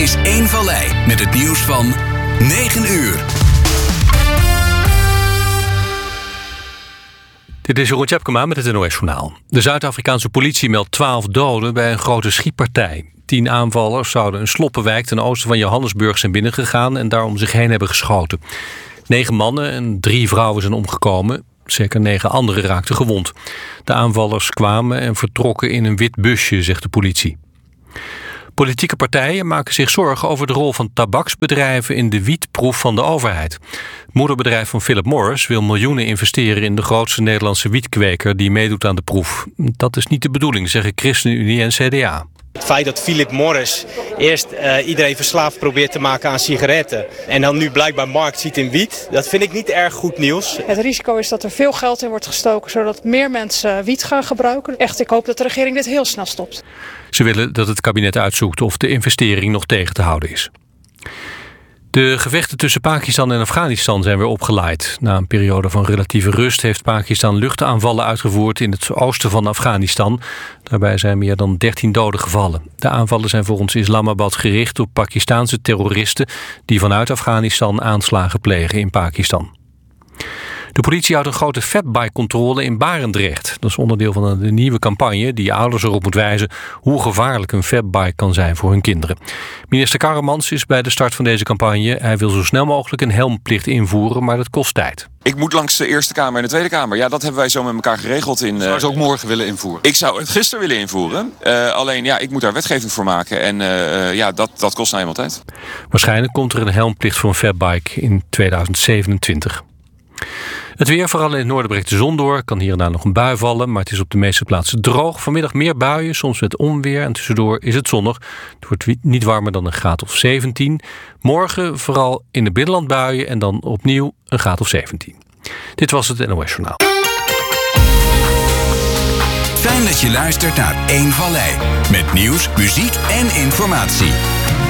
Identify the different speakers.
Speaker 1: is 1 Vallei met het nieuws van 9 uur.
Speaker 2: Dit is Jeroen Tjepkema met het NOS-journaal. De Zuid-Afrikaanse politie meldt 12 doden bij een grote schietpartij. 10 aanvallers zouden een sloppenwijk ten oosten van Johannesburg zijn binnengegaan en daar om zich heen hebben geschoten. 9 mannen en 3 vrouwen zijn omgekomen. Zeker 9 anderen raakten gewond. De aanvallers kwamen en vertrokken in een wit busje, zegt de politie. Politieke partijen maken zich zorgen over de rol van tabaksbedrijven in de wietproef van de overheid. Het moederbedrijf van Philip Morris wil miljoenen investeren in de grootste Nederlandse wietkweker die meedoet aan de proef. Dat is niet de bedoeling, zeggen ChristenUnie en CDA.
Speaker 3: Het feit dat Philip Morris eerst iedereen verslaafd probeert te maken aan sigaretten en dan nu blijkbaar markt ziet in wiet, dat vind ik niet erg goed nieuws.
Speaker 4: Het risico is dat er veel geld in wordt gestoken zodat meer mensen wiet gaan gebruiken. Echt, ik hoop dat de regering dit heel snel stopt.
Speaker 2: Ze willen dat het kabinet uitzoekt of de investering nog tegen te houden is. De gevechten tussen Pakistan en Afghanistan zijn weer opgeleid. Na een periode van relatieve rust heeft Pakistan luchtaanvallen uitgevoerd in het oosten van Afghanistan. Daarbij zijn meer dan 13 doden gevallen. De aanvallen zijn volgens Islamabad gericht op Pakistaanse terroristen die vanuit Afghanistan aanslagen plegen in Pakistan. De politie houdt een grote fatbike-controle in Barendrecht. Dat is onderdeel van de nieuwe campagne die ouders erop moet wijzen hoe gevaarlijk een fatbike kan zijn voor hun kinderen. Minister Karremans is bij de start van deze campagne. Hij wil zo snel mogelijk een helmplicht invoeren, maar dat kost tijd.
Speaker 5: Ik moet langs de Eerste Kamer en de Tweede Kamer. Ja, dat hebben wij zo met elkaar geregeld. Zou je het ook morgen willen invoeren? Ik zou het gisteren willen invoeren. Alleen, ja, ik moet daar wetgeving voor maken. En dat kost nou eenmaal tijd.
Speaker 2: Waarschijnlijk komt er een helmplicht voor een fatbike in 2027. Het weer, vooral in het noorden, breekt de zon door. Kan hier en daar nog een bui vallen, maar het is op de meeste plaatsen droog. Vanmiddag meer buien, soms met onweer en tussendoor is het zonnig. Het wordt niet warmer dan een graad of 17. Morgen vooral in het binnenland buien en dan opnieuw een graad of 17. Dit was het NOS Journaal.
Speaker 1: Fijn dat je luistert naar 1 Vallei. Met nieuws, muziek en informatie.